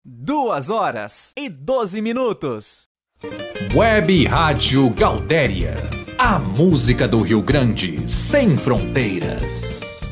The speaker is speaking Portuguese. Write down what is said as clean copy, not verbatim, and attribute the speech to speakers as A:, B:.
A: 2h12.
B: Web Rádio Gaudéria. A música do Rio Grande sem fronteiras.